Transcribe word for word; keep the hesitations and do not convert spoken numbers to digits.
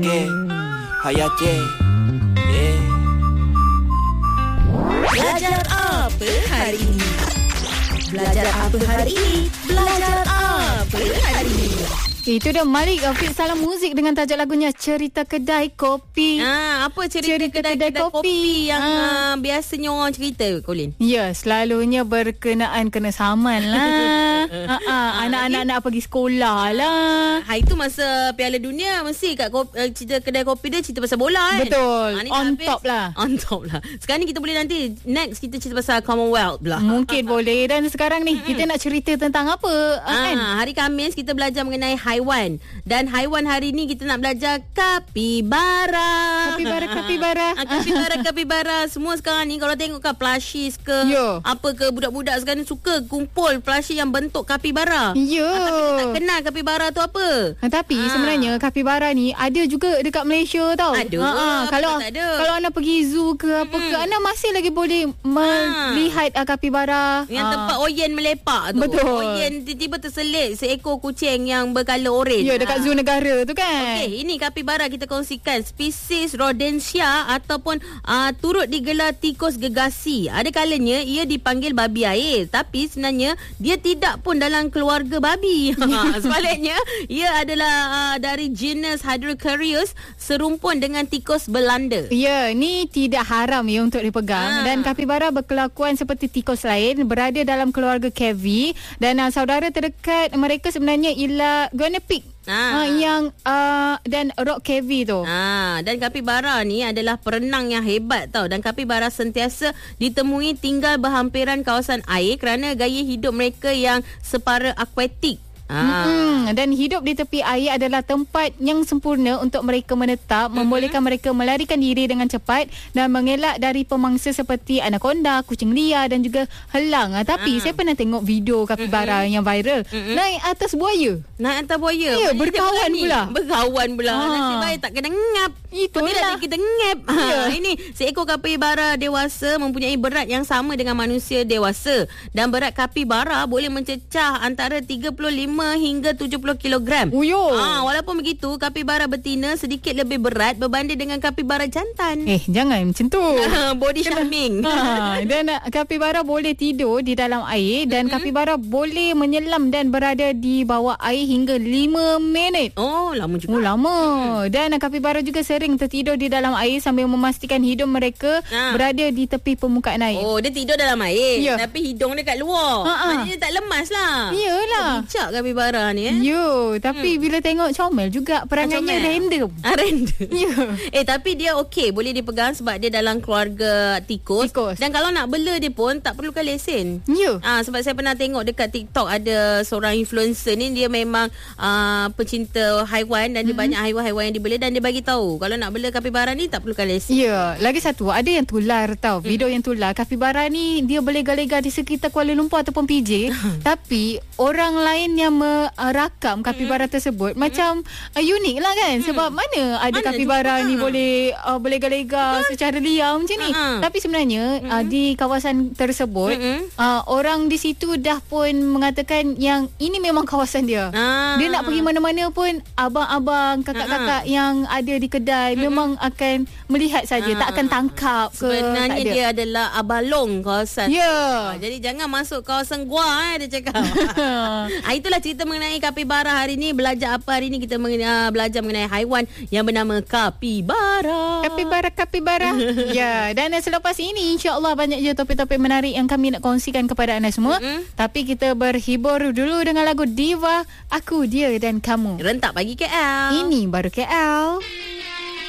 Okay, Hayati. Yeah. Belajar apa hari ini? Belajar apa hari ini? Belajar apa hari ini? Itu dia Malik Afiq Salam Muzik dengan tajuk lagunya Cerita Kedai Kopi. Ah, apa cerita, cerita kedai, kedai, kedai kopi, kopi yang ah. uh, biasanya orang cerita, Colin? Ya, selalunya berkenaan kena saman lah. ha, ha, anak-anak nak pergi sekolah lah. Hari tu masa Piala Dunia mesti kat kopi, uh, cerita kedai kopi dia cerita pasal bola kan? Betul. Ha, on top lah. On top lah. Sekarang ni kita boleh nanti next kita cerita pasal Commonwealth lah. Mungkin boleh. Dan sekarang ni kita nak cerita tentang apa? Ah, kan? Hari Khamis kita belajar mengenai haiwan. Dan haiwan hari ni kita nak belajar kapibara. Kapibara, kapibara. Ah, kapibara, kapibara. Semua sekarang ni kalau tengok kan plushies ke, Yo. apa ke, budak-budak sekarang ni suka kumpul plushie yang bentuk kapibara. Ya. Ah, tapi kita tak kenal kapibara tu apa. Ha, tapi Ah. sebenarnya kapibara ni ada juga dekat Malaysia tau. Ada. Ha, ha. Kalau tak ada. kalau anda pergi zoo ke apa Mm-mm. ke, anda masih lagi boleh melihat uh, kapibara. Yang Ah. tempat oyen melepak tu. Betul. Oyen tiba-tiba terselit seekor kucing yang berkala oren. Ya, dekat zoo negara tu kan. Okey, ini kapibara kita kongsikan spesies rodentia ataupun uh, turut digelar tikus gegasi. Ada kalanya ia dipanggil babi air, tapi sebenarnya dia tidak pun dalam keluarga babi. Sebaliknya, ia adalah uh, dari genus Hydrocheiros, serumpun dengan tikus Belanda. Ya, ni tidak haram ya untuk dipegang. Ha. Dan kapibara berkelakuan seperti tikus lain, berada dalam keluarga Cavi. Dan uh, saudara terdekat mereka sebenarnya ialah guinea pig. Ha. Uh, yang uh, dan rock cavi tu. Ah, dan kapibara ni adalah perenang yang hebat tau. Dan kapibara sentiasa ditemui tinggal berhampiran kawasan air kerana gaya hidup mereka yang separa akuatik. Ah. Hmm, dan hidup di tepi air adalah tempat yang sempurna untuk mereka menetap, mm-hmm. membolehkan mereka melarikan diri dengan cepat dan mengelak dari pemangsa seperti anaconda, kucing liar dan juga helang. Ah, tapi ah. saya pernah tengok video kapibara mm-hmm. yang viral mm-hmm. naik atas buaya. Naik atas buaya. Ya, berkawan pula. Berkawan pula. Ah. Nasib baik tak kena ngap. Itulah. Tidak kita ngap. Ya. Ha, ini seekor kapibara dewasa mempunyai berat yang sama dengan manusia dewasa. Dan berat kapibara boleh mencecah antara tiga puluh lima hingga tujuh puluh kilogram. Uyo. Ah, walaupun begitu, kapibara betina sedikit lebih berat berbanding dengan kapibara jantan. Eh, jangan macam tu. Body shaming. Ha, dan uh, kapibara boleh tidur di dalam air dan mm-hmm. kapibara boleh menyelam dan berada di bawah air hingga lima minit. Oh, lama juga. Oh, lama. Hmm. Dan uh, kapibara juga sering tertidur di dalam air sambil memastikan hidung mereka ha. berada di tepi permukaan air. Oh, dia tidur dalam air. Ya. Tapi hidung dia kat luar. Ha-ha. Maknanya dia tak lemas lah. Iyalah. Oh, bijak kapibara ni eh. Yo, tapi hmm. bila tengok comel juga perangannya comel. random. Ah, random. Ya. Eh, tapi dia okey, boleh dipegang sebab dia dalam keluarga tikus. Tikus. Dan kalau nak bela dia pun tak perlukan lesen. Ya. Ah, sebab saya pernah tengok dekat TikTok ada seorang influencer ni, dia memang ah, pecinta haiwan dan dia mm-hmm. banyak haiwan-haiwan yang dibela dan dia bagi tahu kalau nak bela kapibara ni tak perlukan lesen. Ya, lagi satu ada yang tular tau. Video hmm. yang tular kapibara ni dia berlega-lega di sekitar Kuala Lumpur ataupun P J. Tapi orang lain yang merakam kapibara hmm. tersebut hmm. macam uh, unik lah kan. Hmm. Sebab mana ada mana kapibara ni ha. boleh uh, berlega-lega Betul. secara liar macam ni. Ha. Tapi sebenarnya hmm. uh, di kawasan tersebut hmm. uh, orang di situ dah pun mengatakan yang ini memang kawasan dia. Ha. Dia nak pergi mana-mana pun abang-abang, kakak-kakak ha. yang ada di kedai hmm. memang akan melihat saja, ha. tak akan tangkap ke. Sebenarnya dia adalah abalong kawasan. Ya. Yeah. Jadi jangan masuk kawasan gua eh, dia cakap. Ah, itulah cerita mengenai kapibara hari ni. Belajar apa hari ni? Kita mengenai, uh, belajar mengenai haiwan yang bernama kapibara. Kapibara, kapibara. Ya, dan selepas ini insya-Allah banyak je topik-topik menarik yang kami nak kongsikan kepada anda semua. Mm-hmm. Tapi kita berhibur dulu dengan lagu Diva, Aku, Dia dan Kamu. Rentak pagi K L. Ini baru K L.